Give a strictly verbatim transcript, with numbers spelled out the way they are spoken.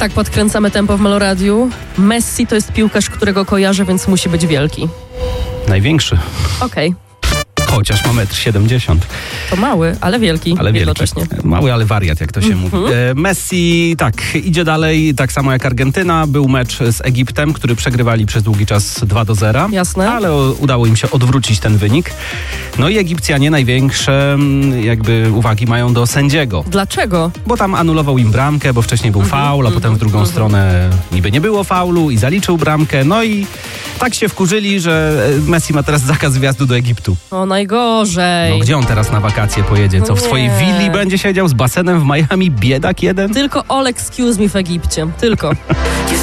Tak, podkręcamy tempo w Meloradiu. Messi to jest piłkarz, którego kojarzę, więc musi być wielki. Największy. Okej. Okay. Chociaż ma metr siedemdziesiąt. To mały, ale wielki. Ale wielki. Mały, ale wariat, jak to się mm-hmm. mówi. E, Messi, tak, idzie dalej, tak samo jak Argentyna. Był mecz z Egiptem, który przegrywali przez długi czas dwa do zera. Jasne. Ale o, udało im się odwrócić ten wynik. No i Egipcjanie największe jakby uwagi mają do sędziego. Dlaczego? Bo tam anulował im bramkę, bo wcześniej był mm-hmm. faul, a mm-hmm. potem w drugą mm-hmm. stronę niby nie było faulu i zaliczył bramkę. No i tak się wkurzyli, że Messi ma teraz zakaz wjazdu do Egiptu. O, najgorzej. No gdzie on teraz na wakacje pojedzie? Co, w swojej willi będzie siedział z basenem w Miami? Biedak jeden? Tylko all excuse me w Egipcie. Tylko.